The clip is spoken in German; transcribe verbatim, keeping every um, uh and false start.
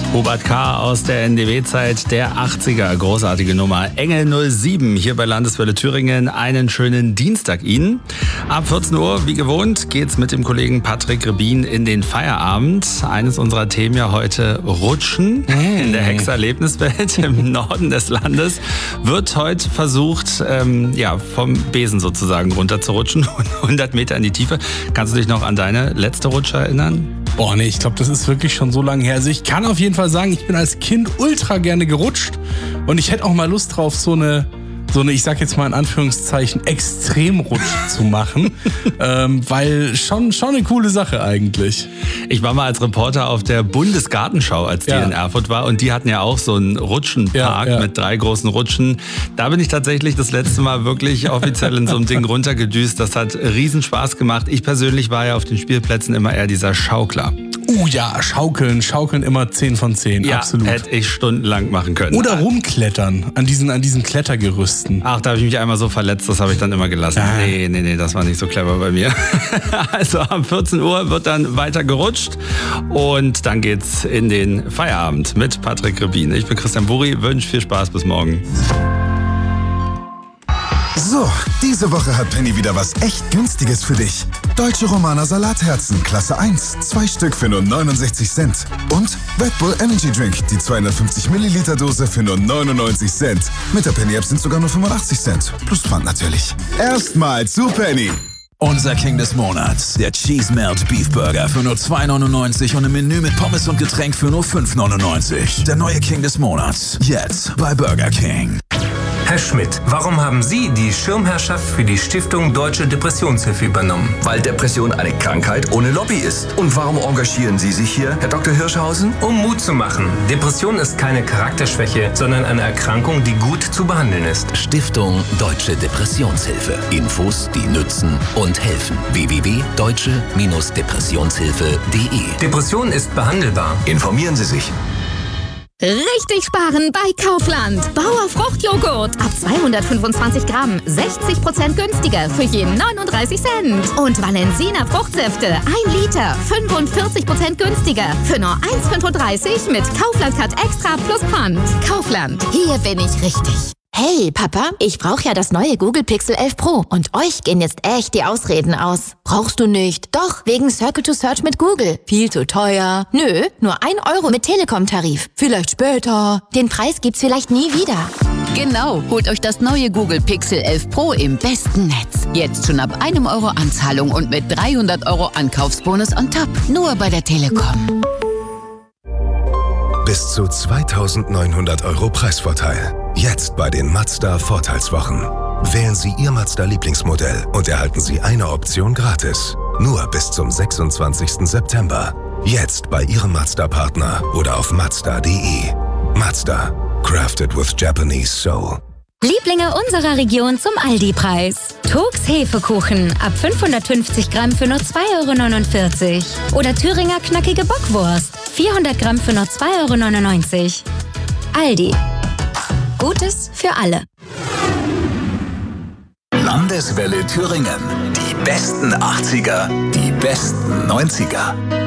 Hubert K. aus der N D W-Zeit der achtziger. Großartige Nummer. Engel null sieben hier bei Landeswelle Thüringen. Einen schönen Dienstag Ihnen. Ab vierzehn Uhr, wie gewohnt, geht's mit dem Kollegen Patrick Rebin in den Feierabend. Eines unserer Themen ja heute Rutschen in der Hexerlebniswelt im Norden des Landes. Wird heute versucht, ähm, ja, vom Besen sozusagen runter zu rutschen. hundert Meter in die Tiefe. Kannst du dich noch an deine letzte Rutsche erinnern? Boah, nee, ich glaube, das ist wirklich schon so lange her. Also ich kann auf jeden Fall sagen, ich bin als Kind ultra gerne gerutscht und ich hätte auch mal Lust drauf, so eine, so eine, ich sag jetzt mal in Anführungszeichen, Extremrutsch zu machen, ähm, weil schon, schon eine coole Sache eigentlich. Ich war mal als Reporter auf der Bundesgartenschau, als die ja. in Erfurt war, und die hatten ja auch so einen Rutschenpark ja, ja. mit drei großen Rutschen. Da bin ich tatsächlich das letzte Mal wirklich offiziell in so einem Ding runtergedüst. Das hat riesen Spaß gemacht. Ich persönlich war ja auf den Spielplätzen immer eher dieser Schaukler. Oh ja, schaukeln, schaukeln immer zehn von zehn, ja, absolut. Hätte ich stundenlang machen können. Oder rumklettern an diesen, an diesen Klettergerüsten. Ach, da habe ich mich einmal so verletzt, das habe ich dann immer gelassen. Ah. Nee, nee, nee, das war nicht so clever bei mir. Also um vierzehn Uhr wird dann weiter gerutscht und dann geht's in den Feierabend mit Patrick Rebin. Ich bin Christian Buri, wünsche viel Spaß, bis morgen. So, diese Woche hat Penny wieder was echt Günstiges für dich. Deutsche Romaner Salatherzen, Klasse eins, zwei Stück für nur neunundsechzig Cent. Und Red Bull Energy Drink, die zweihundertfünfzig Milliliter Dose für nur neunundneunzig Cent. Mit der Penny App sind sogar nur fünfundachtzig Cent. Plus Pfand natürlich. Erstmal zu Penny. Unser King des Monats, der Cheese Melt Beef Burger für nur zwei neunundneunzig und ein Menü mit Pommes und Getränk für nur fünf neunundneunzig. Der neue King des Monats, jetzt bei Burger King. Herr Schmidt, warum haben Sie die Schirmherrschaft für die Stiftung Deutsche Depressionshilfe übernommen? Weil Depression eine Krankheit ohne Lobby ist. Und warum engagieren Sie sich hier, Herr Doktor Hirschhausen? Um Mut zu machen. Depression ist keine Charakterschwäche, sondern eine Erkrankung, die gut zu behandeln ist. Stiftung Deutsche Depressionshilfe. Infos, die nützen und helfen. w w w punkt deutsche Depressionshilfe punkt de. Depression ist behandelbar. Informieren Sie sich. Richtig sparen bei Kaufland. Bauer Fruchtjoghurt ab zweihundertfünfundzwanzig Gramm, sechzig Prozent günstiger für je neununddreißig Cent. Und Valensina Fruchtsäfte, ein Liter, fünfundvierzig Prozent günstiger für nur eins Komma fünfunddreißig mit Kaufland Cut Extra plus Pfand. Kaufland, hier bin ich richtig. Hey, Papa, ich brauche ja das neue Google Pixel elf Pro und euch gehen jetzt echt die Ausreden aus. Brauchst du nicht? Doch, wegen Circle to Search mit Google. Viel zu teuer. Nö, nur ein Euro mit Telekom-Tarif. Vielleicht später. Den Preis gibt's vielleicht nie wieder. Genau, holt euch das neue Google Pixel elf Pro im besten Netz. Jetzt schon ab einem Euro Anzahlung und mit dreihundert Euro Ankaufsbonus on top. Nur bei der Telekom. Bis zu zweitausendneunhundert Euro Preisvorteil. Jetzt bei den Mazda Vorteilswochen. Wählen Sie Ihr Mazda-Lieblingsmodell und erhalten Sie eine Option gratis. Nur bis zum sechsundzwanzigsten September. Jetzt bei Ihrem Mazda-Partner oder auf mazda punkt de. Mazda. Crafted with Japanese soul. Lieblinge unserer Region zum Aldi-Preis. Turks Hefekuchen ab fünfhundertfünfzig Gramm für nur zwei Euro neunundvierzig. Oder Thüringer knackige Bockwurst, vierhundert Gramm für nur zwei Euro neunundneunzig. Aldi. Gutes für alle. Landeswelle Thüringen. Die besten achtziger, die besten neunziger.